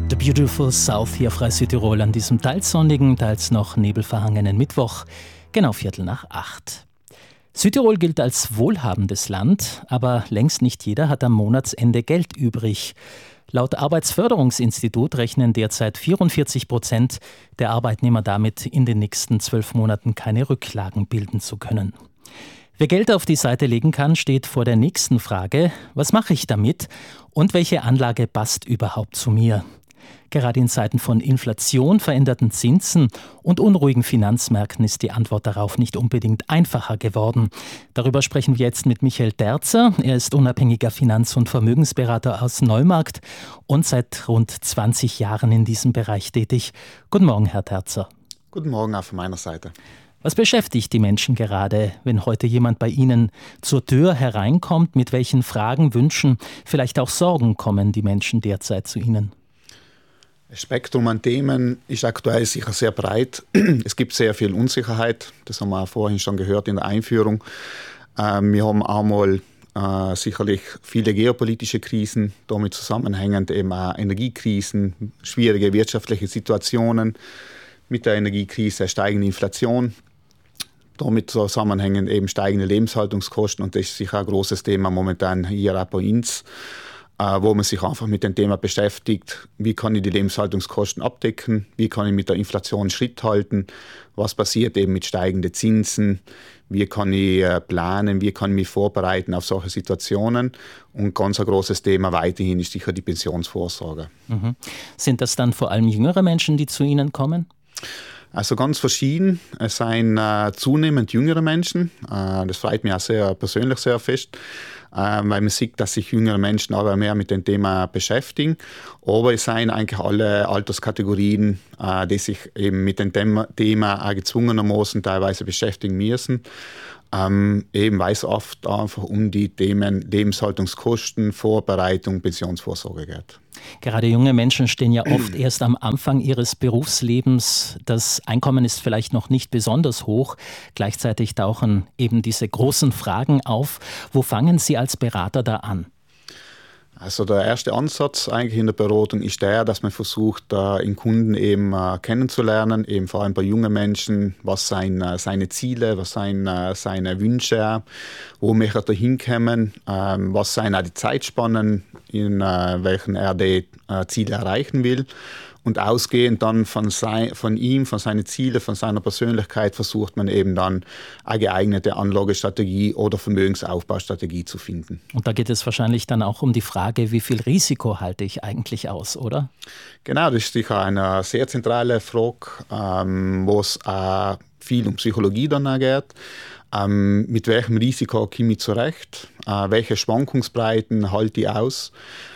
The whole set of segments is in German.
The Beautiful South hier auf Südtirol an diesem teils sonnigen, teils noch nebelverhangenen Mittwoch, genau 7:45. Südtirol gilt als wohlhabendes Land, aber längst nicht jeder hat am Monatsende Geld übrig. Laut Arbeitsförderungsinstitut rechnen derzeit 44% der Arbeitnehmer damit, in den nächsten 12 Monaten keine Rücklagen bilden zu können. Wer Geld auf die Seite legen kann, steht vor der nächsten Frage: Was mache ich damit und welche Anlage passt überhaupt zu mir? Gerade in Zeiten von Inflation, veränderten Zinsen und unruhigen Finanzmärkten ist die Antwort darauf nicht unbedingt einfacher geworden. Darüber sprechen wir jetzt mit Michael Terzer. Er ist unabhängiger Finanz- und Vermögensberater aus Neumarkt und seit rund 20 Jahren in diesem Bereich tätig. Guten Morgen, Herr Terzer. Guten Morgen auch von meiner Seite. Was beschäftigt die Menschen gerade, wenn heute jemand bei Ihnen zur Tür hereinkommt? Mit welchen Fragen, Wünschen, vielleicht auch Sorgen kommen die Menschen derzeit zu Ihnen? Das Spektrum an Themen ist aktuell sicher sehr breit. Es gibt sehr viel Unsicherheit, das haben wir auch vorhin schon gehört in der Einführung. Wir haben einmal sicherlich viele geopolitische Krisen, damit zusammenhängend eben auch Energiekrisen, schwierige wirtschaftliche Situationen, mit der Energiekrise steigende Inflation, damit zusammenhängend eben steigende Lebenshaltungskosten, und das ist sicher ein großes Thema momentan hier auch bei uns, wo man sich einfach mit dem Thema beschäftigt, wie kann ich die Lebenshaltungskosten abdecken, wie kann ich mit der Inflation Schritt halten, was passiert eben mit steigenden Zinsen, wie kann ich planen, wie kann ich mich vorbereiten auf solche Situationen. Und ganz ein großes Thema weiterhin ist sicher die Pensionsvorsorge. Mhm. Sind das dann vor allem jüngere Menschen, die zu Ihnen kommen? Also ganz verschieden. Es sind zunehmend jüngere Menschen. Das freut mich auch sehr persönlich sehr fest, weil man sieht, dass sich jüngere Menschen aber mehr mit dem Thema beschäftigen. Aber es sind eigentlich alle Alterskategorien, die sich eben mit dem Thema auch gezwungenermaßen teilweise beschäftigen müssen. Eben weil es oft einfach um die Themen Lebenshaltungskosten, Vorbereitung, Pensionsvorsorge geht. Gerade junge Menschen stehen ja oft erst am Anfang ihres Berufslebens. Das Einkommen ist vielleicht noch nicht besonders hoch. Gleichzeitig tauchen eben diese großen Fragen auf. Wo fangen Sie als Berater da an? Also der erste Ansatz eigentlich in der Beratung ist der, dass man versucht, den Kunden eben kennenzulernen, eben vor allem bei jungen Menschen, was seine Ziele, was seine Wünsche, wo möchte er hinkommen, was sind auch die Zeitspannen, in welchen er die Ziele erreichen will. Und ausgehend dann von ihm, von seinen Zielen, von seiner Persönlichkeit versucht man eben dann eine geeignete Anlagestrategie oder Vermögensaufbaustrategie zu finden. Und da geht es wahrscheinlich dann auch um die Frage, wie viel Risiko halte ich eigentlich aus, oder? Genau, das ist sicher eine sehr zentrale Frage, wo es viel um Psychologie dann geht. Mit welchem Risiko komme ich zurecht? Welche Schwankungsbreiten halte ich aus?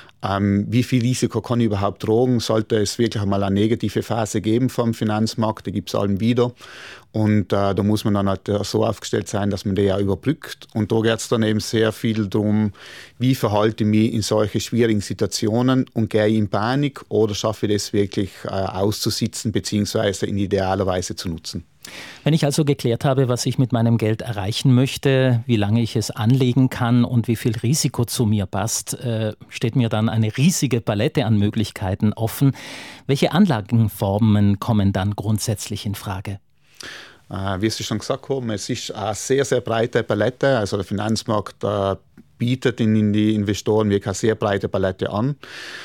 Wie viel Risiko kann ich überhaupt tragen? Sollte es wirklich einmal eine negative Phase geben vom Finanzmarkt, die gibt es allen wieder. Und da muss man dann halt so aufgestellt sein, dass man die ja überbrückt. Und da geht es dann eben sehr viel darum, wie verhalte ich mich in solche schwierigen Situationen und gehe ich in Panik oder schaffe ich das wirklich auszusitzen bzw. in idealer Weise zu nutzen. Wenn ich also geklärt habe, was ich mit meinem Geld erreichen möchte, wie lange ich es anlegen kann und wie viel Risiko zu mir passt, steht mir dann eine riesige Palette an Möglichkeiten offen. Welche Anlagenformen kommen dann grundsätzlich in Frage? Wie Sie schon gesagt haben, es ist eine sehr, sehr breite Palette. Also der Finanzmarkt bietet in die Investoren wirklich eine sehr breite Palette an.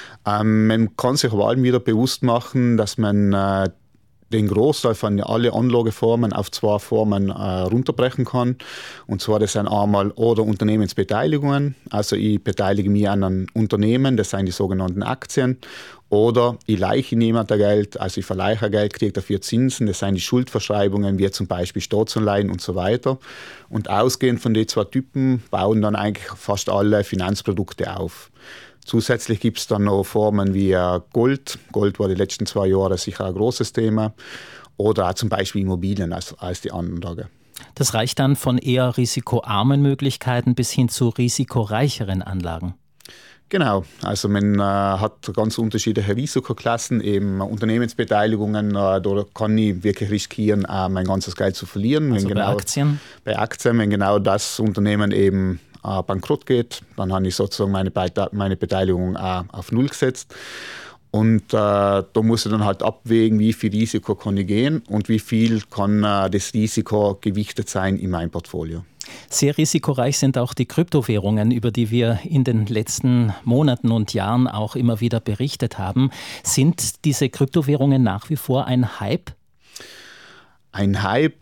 Man kann sich vor allem wieder bewusst machen, dass man den Großteil von allen Anlageformen auf 2 Formen runterbrechen kann. Und zwar, das sind einmal oder Unternehmensbeteiligungen, also ich beteilige mich an einem Unternehmen, das sind die sogenannten Aktien, oder ich leihe jemand Geld, also ich verleihe Geld, kriege dafür Zinsen, das sind die Schuldverschreibungen, wie zum Beispiel Staatsanleihen und so weiter. Und ausgehend von den 2 Typen bauen dann eigentlich fast alle Finanzprodukte auf. Zusätzlich gibt es dann noch Formen wie Gold. Gold war die letzten 2 Jahre sicher ein großes Thema. Oder auch zum Beispiel Immobilien als die Anlage. Das reicht dann von eher risikoarmen Möglichkeiten bis hin zu risikoreicheren Anlagen. Genau, also man hat ganz unterschiedliche Risikoklassen, eben Unternehmensbeteiligungen, da kann ich wirklich riskieren, mein ganzes Geld zu verlieren. Also bei Aktien? Bei Aktien, wenn genau das Unternehmen eben bankrott geht, dann habe ich sozusagen meine Beteiligung auf Null gesetzt. Und da muss ich dann halt abwägen, wie viel Risiko kann ich gehen und wie viel kann das Risiko gewichtet sein in meinem Portfolio. Sehr risikoreich sind auch die Kryptowährungen, über die wir in den letzten Monaten und Jahren auch immer wieder berichtet haben. Sind diese Kryptowährungen nach wie vor ein Hype? Ein Hype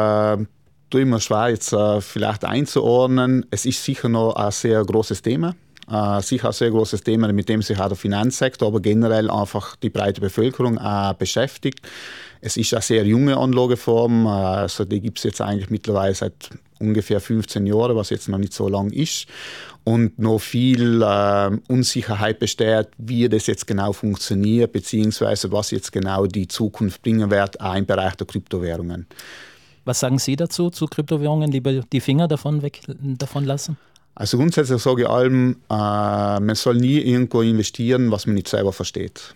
tue ich mir schwer jetzt vielleicht einzuordnen. Es ist sicher noch ein sehr großes Thema. Sicher ein sehr großes Thema, mit dem sich auch der Finanzsektor, aber generell einfach die breite Bevölkerung beschäftigt. Es ist eine sehr junge Anlageform, also die gibt es jetzt eigentlich mittlerweile seit ungefähr 15 Jahren, was jetzt noch nicht so lang ist. Und noch viel Unsicherheit besteht, wie das jetzt genau funktioniert, beziehungsweise was jetzt genau die Zukunft bringen wird, auch im Bereich der Kryptowährungen. Was sagen Sie dazu, zu Kryptowährungen? Lieber die Finger davon lassen? Also grundsätzlich sage ich allem, man soll nie irgendwo investieren, was man nicht selber versteht.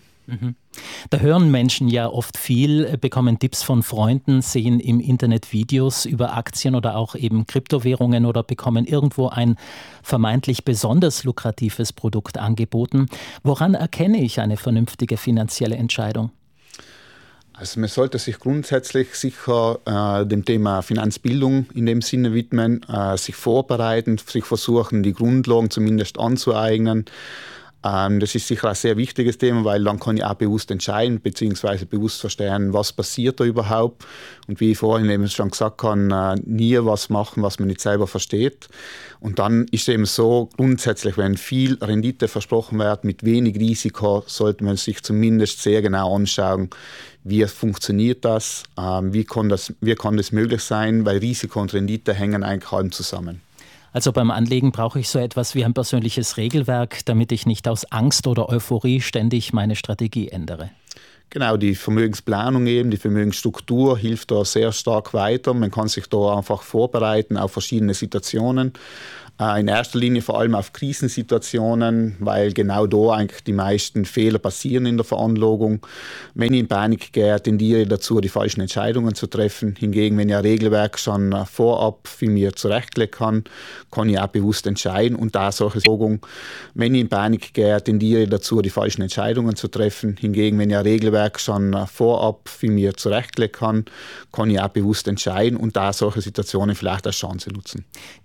Da hören Menschen ja oft viel, bekommen Tipps von Freunden, sehen im Internet Videos über Aktien oder auch eben Kryptowährungen oder bekommen irgendwo ein vermeintlich besonders lukratives Produkt angeboten. Woran erkenne ich eine vernünftige finanzielle Entscheidung? Also man sollte sich grundsätzlich sicher dem Thema Finanzbildung in dem Sinne widmen, sich vorbereiten, sich versuchen, die Grundlagen zumindest anzueignen. Das ist sicher ein sehr wichtiges Thema, weil dann kann ich auch bewusst entscheiden, beziehungsweise bewusst verstehen, was passiert da überhaupt. Und wie ich vorhin eben schon gesagt habe, nie was machen, was man nicht selber versteht. Und dann ist es eben so, grundsätzlich, wenn viel Rendite versprochen wird, mit wenig Risiko, sollte man sich zumindest sehr genau anschauen, wie funktioniert das, wie kann das möglich sein, weil Risiko und Rendite hängen eigentlich allem zusammen. Also beim Anlegen brauche ich so etwas wie ein persönliches Regelwerk, damit ich nicht aus Angst oder Euphorie ständig meine Strategie ändere. Genau, die Vermögensplanung eben, die Vermögensstruktur hilft da sehr stark weiter. Man kann sich da einfach vorbereiten auf verschiedene Situationen. In erster Linie vor allem auf Krisensituationen, weil genau da eigentlich die meisten Fehler passieren in der Veranlagung. Wenn ich in Panik gehe, tendiere ich dazu, die falschen Entscheidungen zu treffen. Hingegen, wenn ich ein Regelwerk schon vorab für mich zurechtlegen kann ich auch bewusst entscheiden. Und da solche Sorgen, wenn ich in Panik gehe, tendiere ich dazu, die falschen Entscheidungen zu treffen. Hingegen, wenn ich ein Regelwerk schon vorab für mich zurechtlegen kann ich auch bewusst entscheiden und da solche Situationen vielleicht als Chance nutzen.